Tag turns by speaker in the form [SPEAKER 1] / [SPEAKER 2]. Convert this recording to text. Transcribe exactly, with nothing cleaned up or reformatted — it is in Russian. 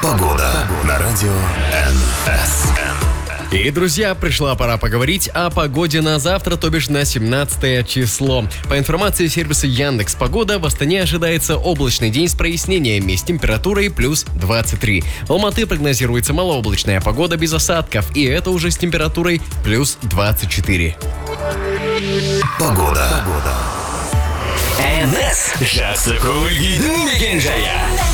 [SPEAKER 1] Погода на радио эн эс эн.
[SPEAKER 2] И, друзья, пришла пора поговорить о погоде на завтра, то бишь на семнадцатое число. По информации сервиса Яндекс.Погода, в Астане ожидается облачный день с прояснениями с температурой плюс двадцать три. В Алматы прогнозируется малооблачная погода без осадков, и это уже с температурой плюс двадцать четыре.
[SPEAKER 1] Погода.
[SPEAKER 3] эн эс. Жақсы көңіл күйдің мекенжайы.